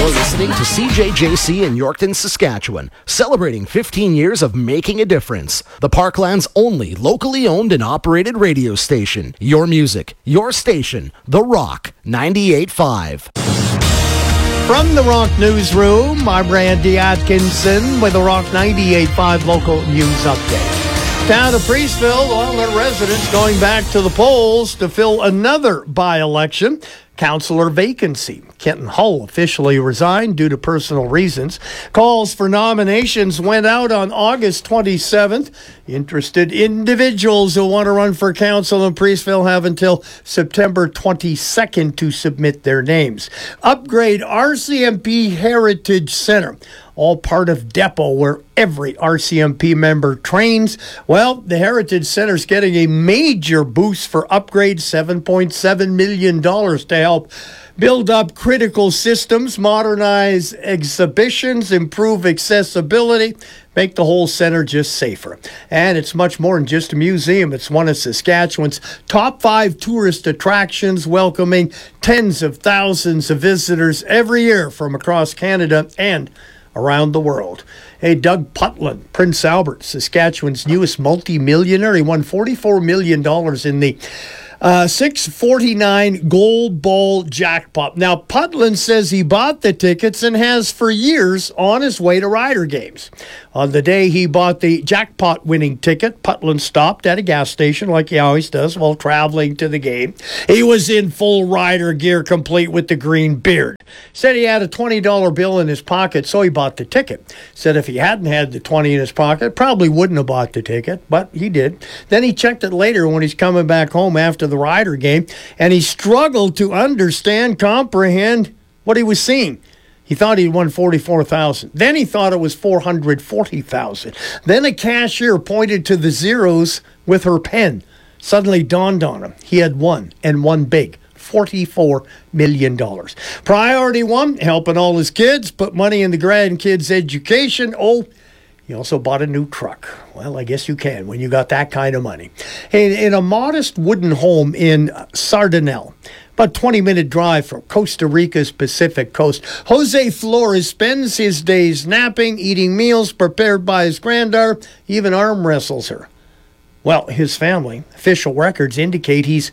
You're listening to CJJC in Yorkton, Saskatchewan, celebrating 15 years of making a difference. The Parkland's only locally owned and operated radio station. Your music, your station, The Rock 98.5. From the Rock Newsroom, I'm Randy Atkinson with the Rock 98.5 local news update. Town of Priestville, well, their residents going back to the polls to fill another by-election. Councillor vacancy. Kenton Hull officially resigned due to personal reasons. Calls for nominations went out on August 27th. Interested individuals who want to run for council in Priestville have until September 22nd to submit their names. Upgrade RCMP Heritage Centre. All part of Depot, where every RCMP member trains. Well, the Heritage Center's getting a major boost for upgrades, $7.7 million to help build up critical systems, modernize exhibitions, improve accessibility, make the whole center just safer. And it's much more than just a museum. It's one of Saskatchewan's top 5 tourist attractions, welcoming tens of thousands of visitors every year from across Canada and around the world. Hey, Doug Putland, Prince Albert, Saskatchewan's newest multi-millionaire. He won $44 million in the 649 Gold Ball jackpot. Now, Putland says he bought the tickets and has for years on his way to Rider games. On the day he bought the jackpot-winning ticket, Putland stopped at a gas station like he always does while traveling to the game. He was in full Rider gear, complete with the green beard. Said he had a $20 bill in his pocket, so he bought the ticket. Said if he hadn't had the 20 in his pocket, probably wouldn't have bought the ticket, but he did. Then he checked it later when he's coming back home after the Rider game, and he struggled to comprehend what he was seeing. He thought he'd won $44,000. Then he thought it was $440,000. Then a cashier pointed to the zeros with her pen. Suddenly dawned on him he had won, and won big. $44 million. Priority 1, helping all his kids, put money in the grandkids' education. Oh, he also bought a new truck. Well, I guess you can when you got that kind of money. Hey, in a modest wooden home in Sardinelle, about 20-minute drive from Costa Rica's Pacific coast, Jose Flores spends his days napping, eating meals prepared by his granddaughter, even arm wrestles her. Well, his family, official records indicate he's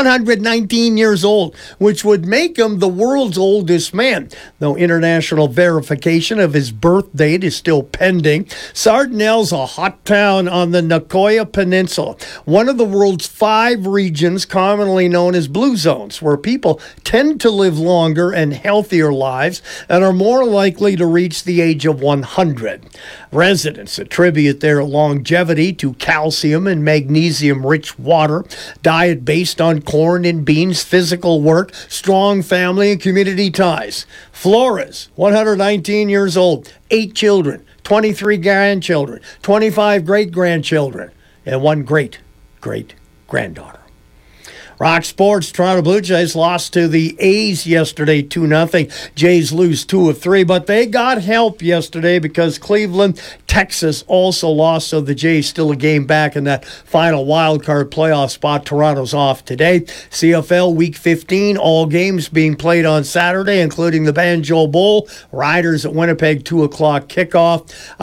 119 years old, which would make him the world's oldest man, though international verification of his birth date is still pending. Sardinelle's a hot town on the Nicoya Peninsula, one of the world's 5 regions commonly known as blue zones, where people tend to live longer and healthier lives and are more likely to reach the age of 100. Residents attribute their longevity to calcium and magnesium-rich water, diet based on corn and beans, physical work, strong family and community ties. Flores, 119 years old, 8 children, 23 grandchildren, 25 great-grandchildren, and 1 great-great-granddaughter. Rock Sports, Toronto Blue Jays lost to the A's yesterday 2-0. Jays lose 2 of 3, but they got help yesterday because Cleveland, Texas also lost, so the Jays still a game back in that final wild card playoff spot. Toronto's off today. CFL Week 15, all games being played on Saturday, including the Banjo Bowl. Riders at Winnipeg, 2 o'clock kickoff.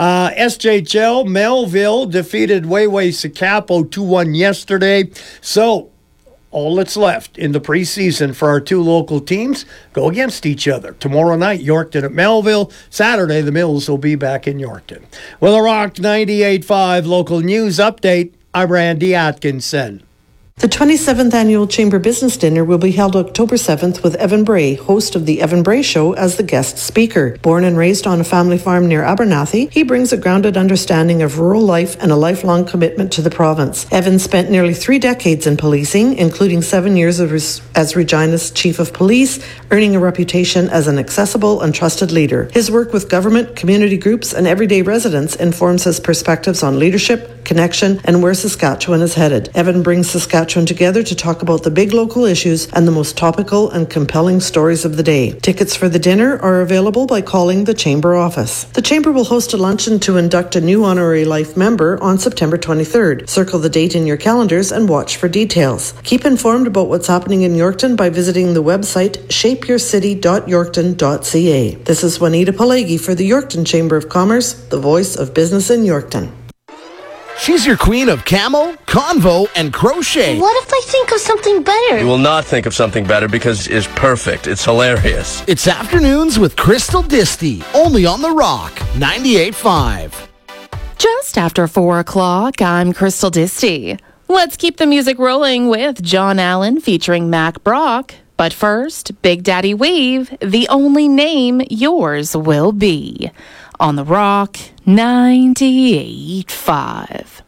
SJHL, Melville defeated Wayway Sikapo 2-1 yesterday. So, all that's left in the preseason for our 2 local teams go against each other. Tomorrow night, Yorkton at Melville. Saturday, the Mills will be back in Yorkton. With a Rock 98.5 local news update, I'm Randy Atkinson. The 27th Annual Chamber Business Dinner will be held October 7th with Evan Bray, host of The Evan Bray Show, as the guest speaker. Born and raised on a family farm near Abernathy, he brings a grounded understanding of rural life and a lifelong commitment to the province. Evan spent nearly 3 decades in policing, including 7 years as Regina's Chief of Police, earning a reputation as an accessible and trusted leader. His work with government, community groups and everyday residents informs his perspectives on leadership, connection, and where Saskatchewan is headed. Evan brings Saskatchewan together to talk about the big local issues and the most topical and compelling stories of the day. Tickets for the dinner are available by calling the Chamber office. The Chamber will host a luncheon to induct a new Honorary Life member on September 23rd. Circle the date in your calendars and watch for details. Keep informed about what's happening in Yorkton by visiting the website shapeyourcity.yorkton.ca. This is Juanita Palegi for the Yorkton Chamber of Commerce, the voice of business in Yorkton. She's your queen of camo, convo, and crochet. What if I think of something better? You will not think of something better because it's perfect. It's hilarious. It's Afternoons with Crystal Disty, only on The Rock, 98.5. Just after 4 o'clock, I'm Crystal Disty. Let's keep the music rolling with John Allen featuring Mac Brock. But first, Big Daddy Weave, The Only Name Yours Will Be. On The Rock, 98.5.